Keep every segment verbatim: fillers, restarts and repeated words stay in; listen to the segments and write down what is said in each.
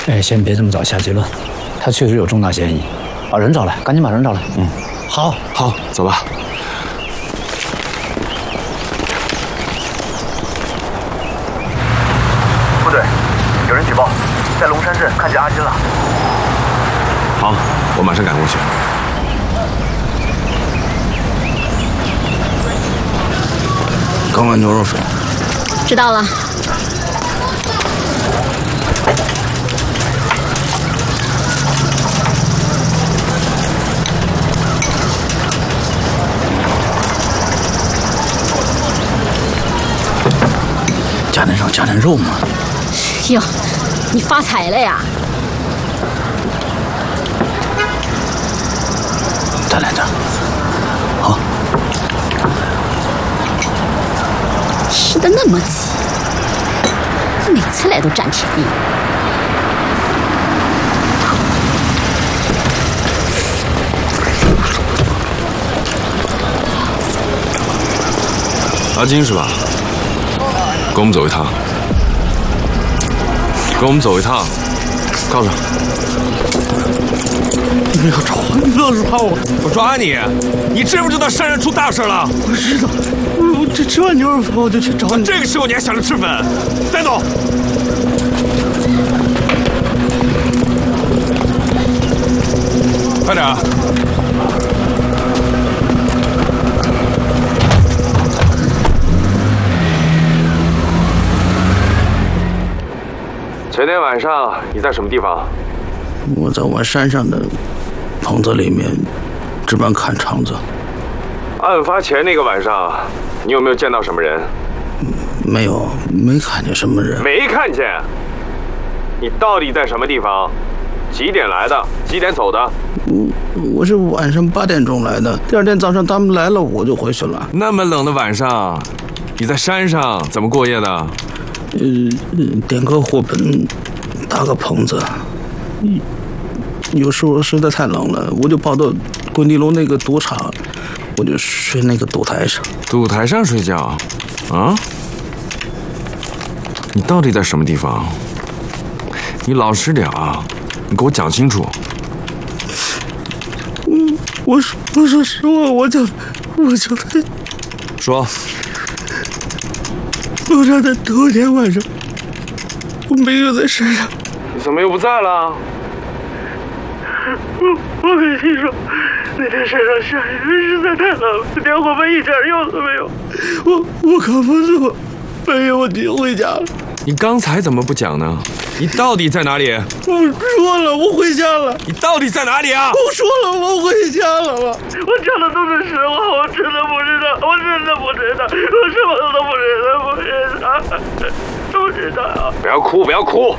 哎，先别这么早下结论，他确实有重大嫌疑。把人找来，赶紧把人找来。 嗯， 好，好，走吧。 部队，有人举报，在龙山镇看见阿金了。 好，我马上赶过去。 刚碗牛肉粉。 知道了。 加点肉，加点肉嘛。 哟，你发财了呀！ 再来点。好。 吃的那么急，每次来都占便宜。 阿金是吧？跟我们走一趟，跟我们走一趟，告诉。 你不要抓我，你不要抓我！ 我抓你！你知不知道山上出大事了？ 我知道，我这吃完牛肉粉我就去找你。 这个时候你还想着吃粉？带走！快点啊！前天晚上你在什么地方？ 我在我山上的棚子里面值班看场子。 案发前那个晚上，你有没有见到什么人？ 没有，没看见什么人。 没看见？你到底在什么地方？几点来的？几点走的？ 我我是晚上八点钟来的，第二天早上他们来了，我就回去了。 那么冷的晚上，你在山上怎么过夜的？ 呃，点个火盆，搭个棚子。有时候实在太冷了，我就跑到滚地楼那个赌场，我就睡那个赌台上。 赌台上睡觉？啊？你到底在什么地方？你老实点啊！你给我讲清楚。 嗯，我说我说实话，我就我就在说。 我说的头天晚上，我没有在山上。 你怎么又不在了？ 我我跟你说，那天山上下雨实在太冷了，点火盆一点用都没有。我我扛不住，半夜我就回家了。 你刚才怎么不讲呢？你到底在哪里？ 我说了，我回家了。 你到底在哪里啊？ 我说了，我回家了嘛。我讲的都是实话，我真的不知道，我真的不知道，我什么都不知道，不知道，不知道。 不要哭，不要哭。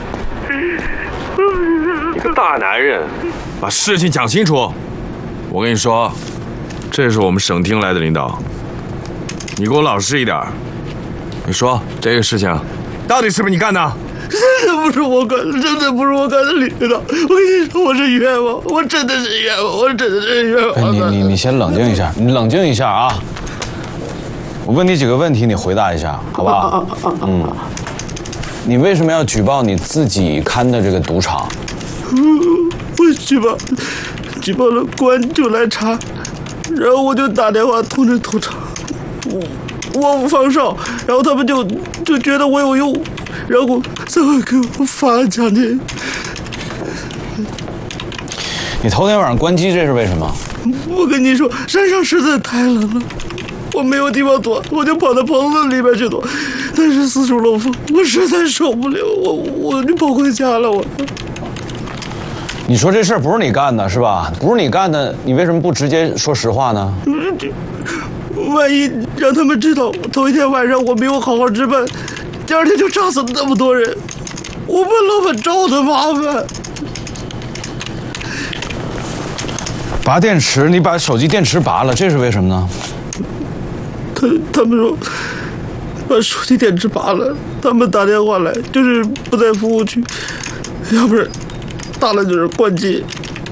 一个大男人，把事情讲清楚。我跟你说，这是我们省厅来的领导，你给我老实一点。你说这个事情，到底是不是你干的？ 真的不是我干的，真的不是我干的，领导。我跟你说，我是冤枉，我真的是冤枉，我真的是冤枉。 哎，你你你先冷静一下，你冷静一下啊！我问你几个问题，你回答一下，好不好？嗯。你为什么要举报你自己看的这个赌场？ 我举报，举报了，公安就来查，然后我就打电话通知赌场，我我不放哨，然后他们就就觉得我有用，然后才会给我发奖金。 你头天晚上关机，这是为什么？ 我跟你说，山上实在太冷了，我没有地方躲，我就跑到棚子里边去躲。但是四处漏风，我实在受不了，我我就跑回家了。我， 你说这事儿不是你干的，是吧？不是你干的，你为什么不直接说实话呢？ 万一让他们知道头一天晚上我没有好好值班，第二天就炸死了那么多人，我怕老板找我的麻烦。 拔电池，你把手机电池拔了，这是为什么呢？ 他他们说把手机电池拔了，他们打电话来就是不在服务区，要不然大了就是关机。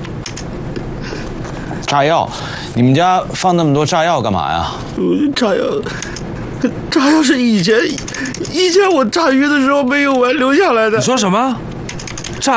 炸药，你们家放那么多炸药干嘛呀？ 炸药，炸药是以前以前我炸鱼的时候没用完留下来的。 你说什么？炸